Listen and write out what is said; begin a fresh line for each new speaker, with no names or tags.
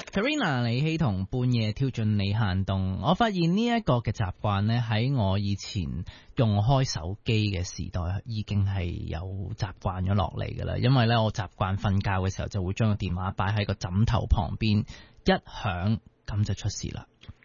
Karina 李希同半夜跳進你限動，我發現呢一個嘅習慣呢，喺我以前用開手機嘅時代已經係有習慣咗落嚟噶啦。因為呢，我習慣瞓覺嘅時候就會將個電話擺喺個枕頭旁邊，一響咁就出事啦。